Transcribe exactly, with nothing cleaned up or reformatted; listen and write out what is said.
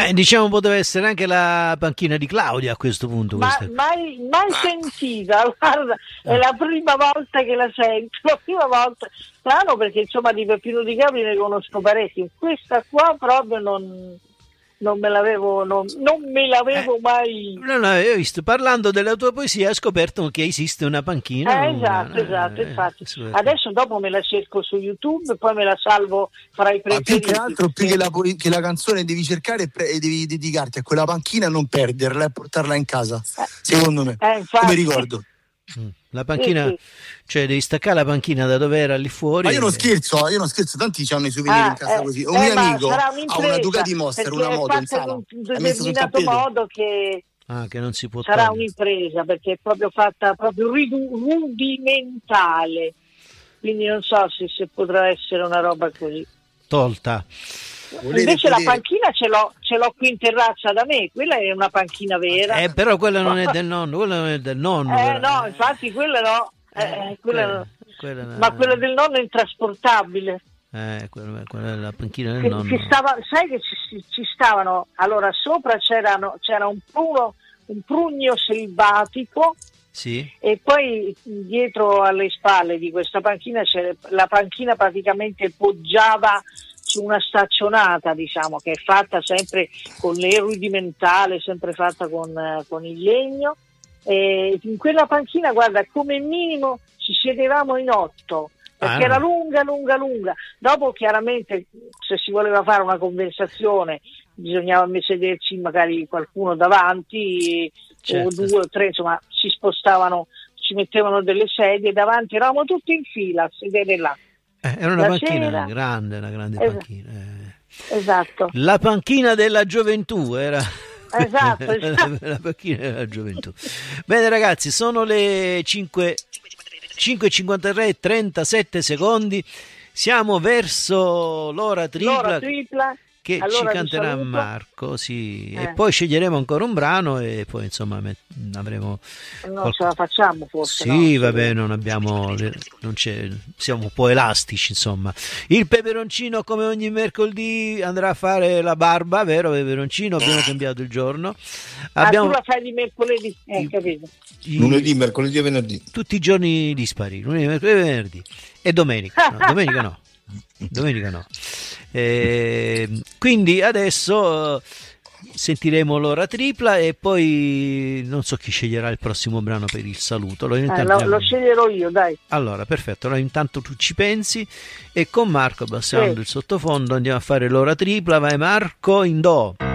Beh, diciamo poteva essere anche la panchina di Claudia a questo punto. Ma, mai, mai sentita, guarda, è la prima volta che la sento, la prima volta, strano perché insomma di Peppino Di Capri ne conosco parecchi, questa qua proprio non... non me l'avevo non, non me l'avevo eh, mai no no io ho visto, parlando della tua poesia, ho scoperto che esiste una panchina. Eh, esatto una, esatto eh, infatti eh, adesso dopo me la cerco su YouTube e poi me la salvo fra i preferiti. Ma più che altro più che la, che la canzone devi cercare e, pre- e devi dedicarti a quella panchina, non perderla e portarla in casa, eh, secondo me, eh, come ricordo. La panchina, sì, sì. Cioè devi staccare la panchina da dove era lì fuori. Ma io non scherzo, io non scherzo, tanti hanno i souvenir ah, in casa eh, così. Un eh, mio amico ha una Ducati Monster, una moto in sala. In un determinato modo che, ah, che non si può sarà togliere. Un'impresa perché è proprio fatta proprio rudimentale. Quindi non so se, se potrà essere una roba così. Tolta. Volete, invece volete. La panchina ce l'ho, ce l'ho qui in terrazza da me, quella è una panchina vera. Eh, però quella non è del nonno, quella non è del nonno. Eh no, infatti quella no, eh, eh, quella, quella, quella no. Ma quella del nonno è intrasportabile. Eh, quella, quella è la panchina del che, nonno. Ci stava, sai che ci, ci stavano, allora sopra c'erano, c'era un pruno, un prugno selvatico. Sì. E poi dietro alle spalle di questa panchina c'era, la panchina praticamente poggiava su una staccionata, diciamo, che è fatta sempre con le rudimentale, sempre fatta con, uh, con il legno, e in quella panchina, guarda, come minimo ci sedevamo in otto, perché ah, era lunga, lunga, lunga. Dopo chiaramente se si voleva fare una conversazione bisognava sederci magari qualcuno davanti, certo. O due o tre, insomma si spostavano, ci mettevano delle sedie davanti, eravamo tutti in fila a sedere là. Eh, era una la panchina cera. grande, una grande Es- panchina. Eh. Esatto. La panchina della gioventù era. Esatto, esatto. la panchina della gioventù. Bene ragazzi, sono le cinque e cinquantatré, trentasette secondi. Siamo verso l'ora tripla. L'ora tripla. Che allora ci canterà Marco, sì, eh. e poi sceglieremo ancora un brano e poi insomma avremo. Non qualche... ce la facciamo forse. Sì, no? vabbè, non abbiamo, non c'è, siamo un po' elastici, insomma. Il peperoncino, come ogni mercoledì, andrà a fare la barba, vero peperoncino? Abbiamo cambiato il giorno. Abbiamo... Ah, tu la fai di mercoledì, eh, capito? I... Lunedì, mercoledì e venerdì. Tutti i giorni dispari, lunedì, mercoledì e venerdì. E domenica, no, domenica no. Domenica no. Eh, quindi adesso uh, sentiremo l'ora tripla e poi non so chi sceglierà il prossimo brano per il saluto. Lo, eh, lo, lo sceglierò io, dai. Allora, perfetto. Allora intanto tu ci pensi e con Marco abbassando sì. il sottofondo andiamo a fare l'ora tripla. Vai Marco, in do.